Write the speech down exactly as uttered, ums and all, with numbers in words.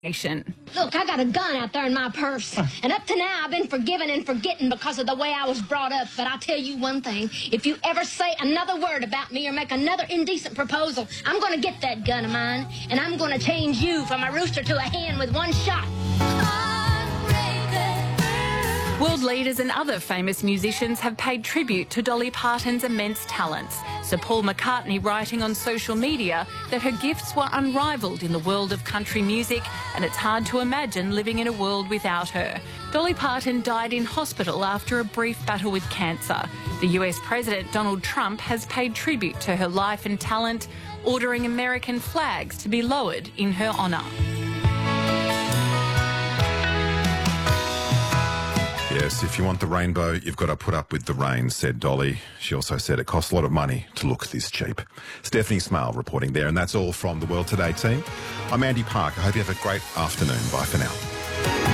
Look, I got a gun out there in my purse, and up to now I've been forgiven and forgetting because of the way I was brought up. But I'll tell you one thing, if you ever say another word about me or make another indecent proposal, I'm going to get that gun of mine, and I'm going to change you from a rooster to a hen with one shot. World leaders and other famous musicians have paid tribute to Dolly Parton's immense talents. Sir Paul McCartney writing on social media that her gifts were unrivalled in the world of country music, and it's hard to imagine living in a world without her. Dolly Parton died in hospital after a brief battle with cancer. The U S President Donald Trump has paid tribute to her life and talent, ordering American flags to be lowered in her honour. Yes, if you want the rainbow, you've got to put up with the rain, said Dolly. She also said it costs a lot of money to look this cheap. Stephanie Smale reporting there, and that's all from the World Today team. I'm Andy Park. I hope you have a great afternoon. Bye for now.